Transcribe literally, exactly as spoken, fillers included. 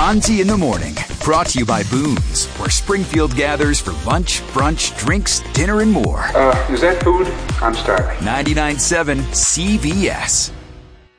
Fonzie in the Morning, brought to you by Boone's, where Springfield gathers for lunch, brunch, drinks, dinner, and more. Uh, is that food? I'm starving. ninety-nine point seven C V S.